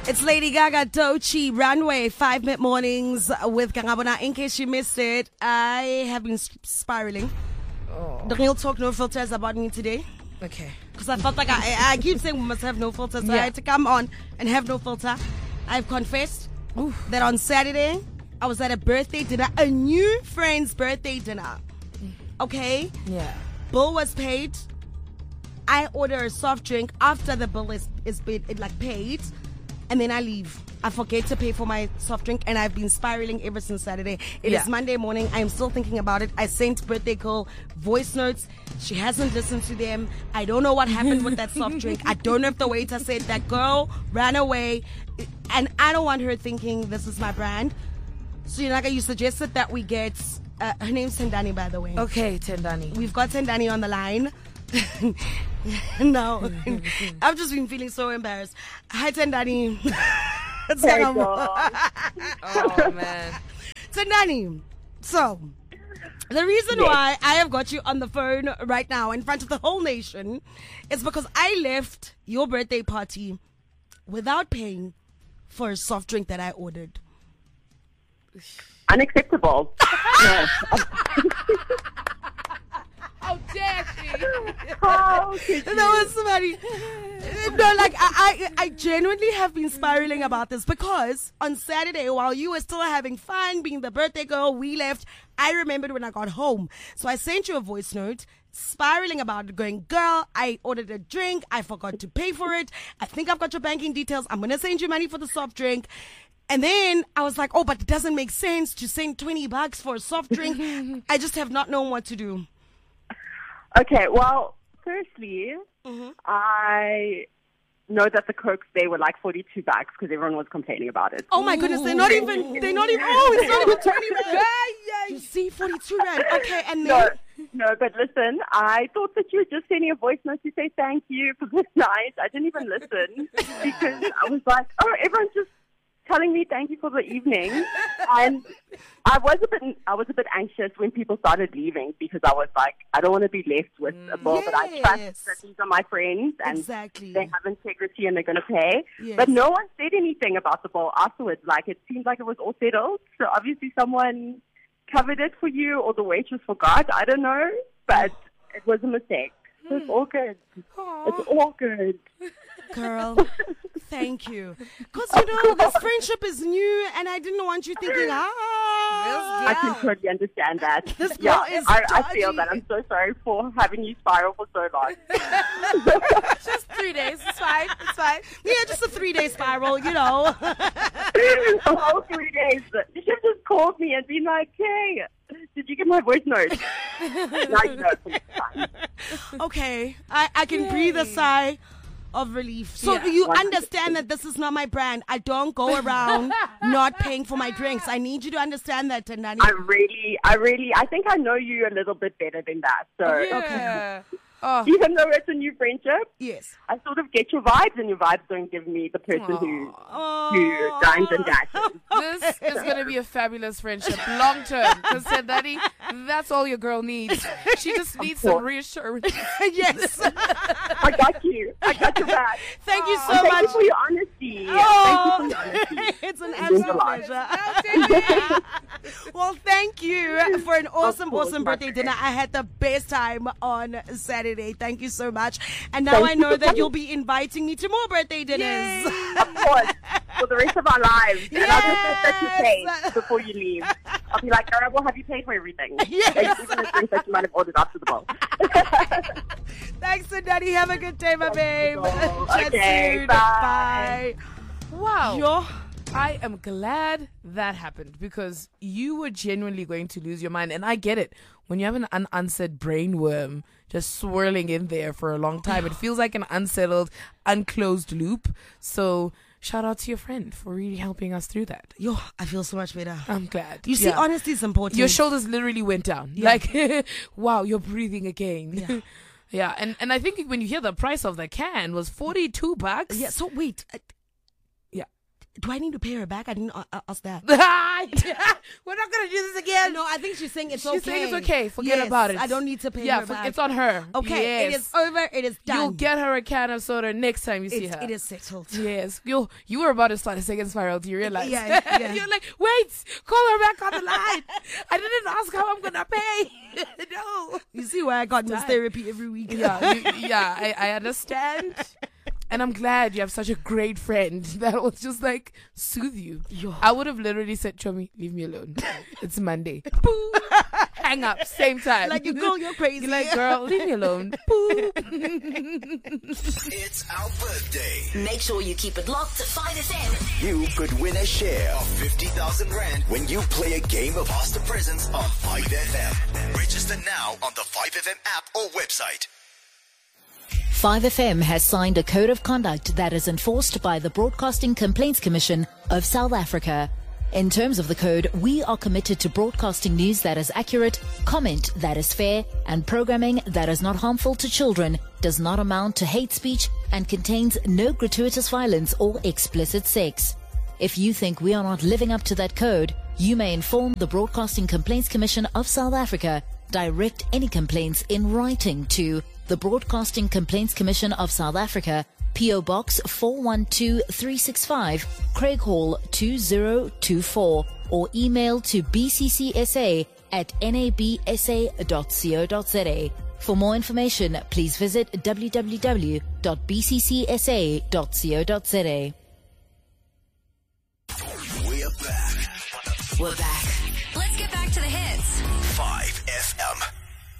It's Lady Gaga, Doechii, Runway, 5 Minute Mornings with Kangabona. In case you missed it, I have been spiraling. The real talk, no filters about me today. Okay. Because I felt like I keep saying we must have no filters, so I had to come on and have no filter. I've confessed that on Saturday, I was at a birthday dinner, a new friend's birthday dinner. Okay? Yeah. Bill was paid. I order a soft drink after the bill is paid. And then I leave. I forget to pay for my soft drink, and I've been spiraling ever since Saturday. It is Monday morning. I am still thinking about it. I sent birthday girl voice notes. She hasn't listened to them. I don't know what happened with that soft drink. I don't know if the waiter said that girl ran away, and I don't want her thinking this is my brand. So, you suggested that we get her name's Tendani, by the way. Okay, Tendani. We've got Tendani on the line. No, I've just been feeling so embarrassed. Hi, Tendani. Oh, man. Tendani, so the reason why I have got you on the phone right now in front of the whole nation is because I left your birthday party without paying for a soft drink that I ordered. Unacceptable. No. How dare she? How could you? That was somebody. No, like I genuinely have been spiraling about this because on Saturday, while you were still having fun being the birthday girl, we left. I remembered when I got home, so I sent you a voice note spiraling about it, going, girl, I ordered a drink, I forgot to pay for it. I think I've got your banking details. I'm gonna send you money for the soft drink. And then I was like, oh, but it doesn't make sense to send $20 for a soft drink. I just have not known what to do. Okay, well, firstly, I know that the Cokes, they were like $42 because everyone was complaining about it. Oh my goodness, they're not even, oh, it's not even 20 rand. You see, 42 rand. Okay, and then. No, but listen, I thought that you were just sending a voice note to say thank you for this night. I didn't even listen because I was like, oh, everyone's just telling me thank you for the evening. And I was a bit anxious when people started leaving because I was like, I don't want to be left with a bill, but I trust that these are my friends and they have integrity and they're going to pay. Yes. But no one said anything about the bill afterwards. Like, it seemed like it was all settled. So obviously someone covered it for you or the waitress forgot. I don't know, but it was a mistake. So it's all good. Aww. It's all good. Girl, thank you. Because, this friendship is new and I didn't want you thinking, I can totally understand that. This girl is I feel that. I'm so sorry for having you spiral for so long. Just 3 days. It's fine. Yeah, just a 3-day spiral, The whole 3 days. You should have just called me and been like, hey, did you get my voice note? Now you know it's fine. Okay, I can breathe a sigh of relief. So you understand that this is not my brand. I don't go around not paying for my drinks. I need you to understand that, Tendani. I think I know you a little bit better than that. So okay. Even though it's a new friendship, yes, I sort of get your vibes, and your vibes don't give me the person who dines and dashes. This is going to be a fabulous friendship, long term. Because Tendani, that's all your girl needs. She just needs some reassurance. Yes, I got you. I got your back. Thank you so much. much. Thank you for your honesty. Oh, thank you for your honesty. It's an absolute pleasure. Well, thank you for an awesome birthday dinner. I had the best time on Saturday. Thank you so much. And now I know that you'll be inviting me to more birthday dinners. Yay. Of course. For the rest of our lives. Yes. And I'll just let you pay before you leave. I'll be like, all right, well, have you paid for everything? Yes. Like, even the drinks that you might have ordered after the ball. Thanks, Tendani. Have a good day, my babe. Okay, soon. bye. Wow. I am glad that happened because you were genuinely going to lose your mind. And I get it. When you have an unanswered brain worm just swirling in there for a long time, it feels like an unsettled, unclosed loop. So shout out to your friend for really helping us through that. I feel so much better. I'm glad. You see, honesty is important. Your shoulders literally went down. Yeah. Like, wow, you're breathing again. Yeah. Yeah. And I think when you hear the price of the can was $42. Yeah. So wait. Do I need to pay her back? I didn't ask that. We're not going to do this again. No, I think she's saying it's okay. She's saying it's okay. Forget about it. I don't need to pay her back. It's on her. Okay, yes. it is over. It is done. You'll get her a can of soda next time you see her. It is settled. Yes. You were about to start a second spiral. Do you realize? Yeah. You're like, wait, call her back on the line. I didn't ask how I'm going to pay. No. You see why I got this therapy every week? I understand. And I'm glad you have such a great friend that will just like soothe you. Yo. I would have literally said, Chomi, leave me alone. It's Monday. Boom. Hang up. Same time. Like, you girl, you're crazy. You're like, girl, leave me alone. Boom. It's our birthday. Make sure you keep it locked to 5FM. You could win a share of 50,000 Rand when you play a game of Past the Presents on 5FM. Register now on the 5FM app or website. 5FM has signed a code of conduct that is enforced by the Broadcasting Complaints Commission of South Africa. In terms of the code, we are committed to broadcasting news that is accurate, comment that is fair, and programming that is not harmful to children, does not amount to hate speech, and contains no gratuitous violence or explicit sex. If you think we are not living up to that code, you may inform the Broadcasting Complaints Commission of South Africa. Direct any complaints in writing to the Broadcasting Complaints Commission of South Africa, P.O. Box 412365, Craig Hall 2024, or email to bccsa@nabsa.co.za. For more information, please visit www.bccsa.co.za. We're back. We're back. Let's get back to the hits. 5FM.